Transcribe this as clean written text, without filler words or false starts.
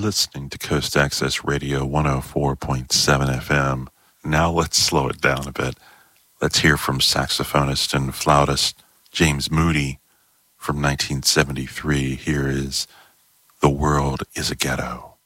listening to Coast Access Radio 104.7 FM. Now let's slow it down a bit. Let's hear from saxophonist and flautist James Moody from 1973. Here is The World is a Ghetto.